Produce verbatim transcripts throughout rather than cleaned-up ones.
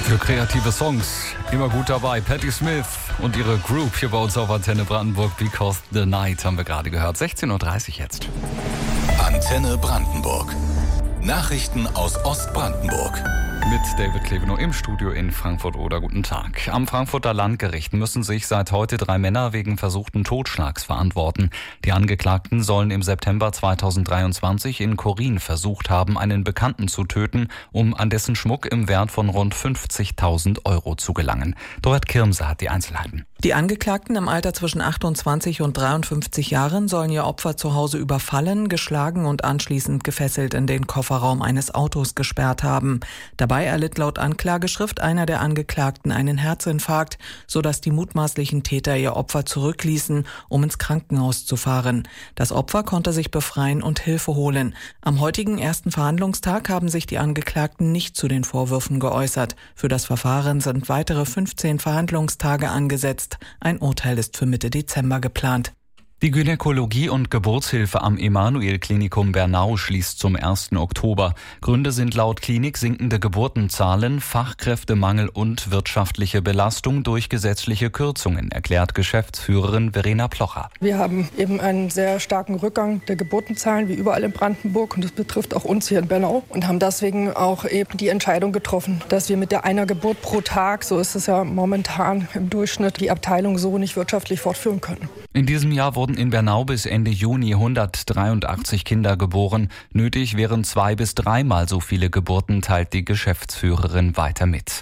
Für kreative Songs immer gut dabei. Patti Smith und ihre Group hier bei uns auf Antenne Brandenburg. Because the Night haben wir gerade gehört. sechzehn Uhr dreißig jetzt. Antenne Brandenburg. Nachrichten aus Ostbrandenburg. Mit David Klevenow im Studio in Frankfurt oder guten Tag. Am Frankfurter Landgericht müssen sich seit heute drei Männer wegen versuchten Totschlags verantworten. Die Angeklagten sollen im September zweitausenddreiundzwanzig in Korin versucht haben, einen Bekannten zu töten, um an dessen Schmuck im Wert von rund fünfzigtausend Euro zu gelangen. Dorrit Kirmse hat die Einzelheiten. Die Angeklagten im Alter zwischen achtundzwanzig und dreiundfünfzig Jahren sollen ihr Opfer zu Hause überfallen, geschlagen und anschließend gefesselt in den Kofferraum eines Autos gesperrt haben. Dabei erlitt laut Anklageschrift einer der Angeklagten einen Herzinfarkt, sodass die mutmaßlichen Täter ihr Opfer zurückließen, um ins Krankenhaus zu fahren. Das Opfer konnte sich befreien und Hilfe holen. Am heutigen ersten Verhandlungstag haben sich die Angeklagten nicht zu den Vorwürfen geäußert. Für das Verfahren sind weitere fünfzehn Verhandlungstage angesetzt. Ein Urteil ist für Mitte Dezember geplant. Die Gynäkologie- und Geburtshilfe am Emanuel-Klinikum Bernau schließt zum ersten Oktober. Gründe sind laut Klinik sinkende Geburtenzahlen, Fachkräftemangel und wirtschaftliche Belastung durch gesetzliche Kürzungen, erklärt Geschäftsführerin Verena Plocher. Wir haben eben einen sehr starken Rückgang der Geburtenzahlen, wie überall in Brandenburg, und das betrifft auch uns hier in Bernau, und haben deswegen auch eben die Entscheidung getroffen, dass wir mit der einer Geburt pro Tag, so ist es ja momentan im Durchschnitt, die Abteilung so nicht wirtschaftlich fortführen können. In diesem Jahr wurden in Bernau bis Ende Juni hundertdreiundachtzig Kinder geboren. Nötig wären zwei bis dreimal so viele Geburten, teilt die Geschäftsführerin weiter mit.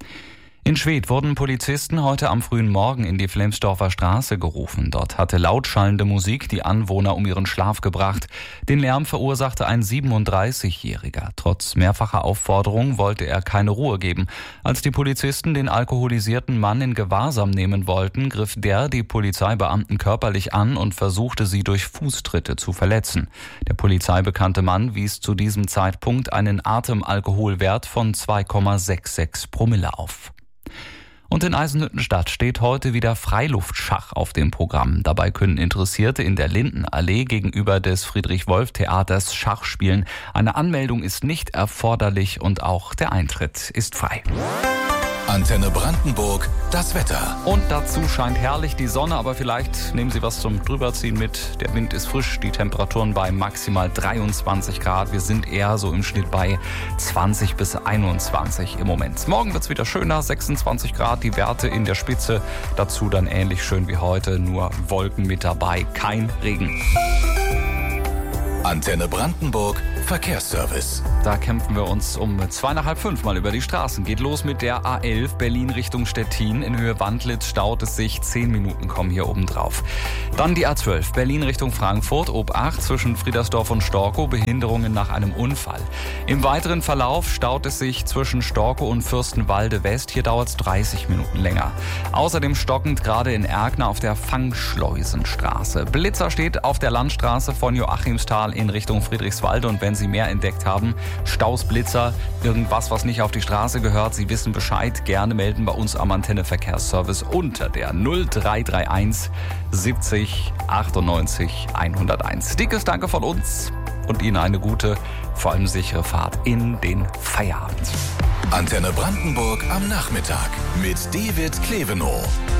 In Schwedt wurden Polizisten heute am frühen Morgen in die Flemsdorfer Straße gerufen. Dort hatte lautschallende Musik die Anwohner um ihren Schlaf gebracht. Den Lärm verursachte ein siebenunddreißigjähriger. Trotz mehrfacher Aufforderung wollte er keine Ruhe geben. Als die Polizisten den alkoholisierten Mann in Gewahrsam nehmen wollten, griff der die Polizeibeamten körperlich an und versuchte sie durch Fußtritte zu verletzen. Der polizeibekannte Mann wies zu diesem Zeitpunkt einen Atemalkoholwert von zwei Komma sechsundsechzig Promille auf. Und in Eisenhüttenstadt steht heute wieder Freiluftschach auf dem Programm. Dabei können Interessierte in der Lindenallee gegenüber des Friedrich-Wolf-Theaters Schach spielen. Eine Anmeldung ist nicht erforderlich und auch der Eintritt ist frei. Antenne Brandenburg, das Wetter. Und dazu scheint herrlich die Sonne, aber vielleicht nehmen Sie was zum Drüberziehen mit. Der Wind ist frisch, die Temperaturen bei maximal dreiundzwanzig Grad. Wir sind eher so im Schnitt bei zwanzig bis einundzwanzig im Moment. Morgen wird es wieder schöner, sechsundzwanzig Grad, die Werte in der Spitze. Dazu dann ähnlich schön wie heute, nur Wolken mit dabei, kein Regen. Antenne Brandenburg, Verkehrsservice. Da kämpfen wir uns um zwei nach halb fünf mal über die Straßen. Geht los mit der A elf Berlin Richtung Stettin. In Höhe Wandlitz staut es sich. Zehn Minuten kommen hier oben drauf. Dann die A zwölf Berlin Richtung Frankfurt. Ob acht zwischen Friedersdorf und Storkow. Behinderungen nach einem Unfall. Im weiteren Verlauf staut es sich zwischen Storkow und Fürstenwalde West. Hier dauert es dreißig Minuten länger. Außerdem stockend gerade in Erkner auf der Fangschleusenstraße. Blitzer steht auf der Landstraße von Joachimsthal in Richtung Friedrichswalde. Und wenn Sie mehr entdeckt haben, Staus, Blitzer, irgendwas, was nicht auf die Straße gehört, Sie wissen Bescheid, gerne melden bei uns am Antenne Verkehrsservice unter der null drei drei eins siebzig achtundneunzig hunderteins. Dickes Danke von uns und Ihnen eine gute, vor allem sichere Fahrt in den Feierabend. Antenne Brandenburg am Nachmittag mit David Klevenow.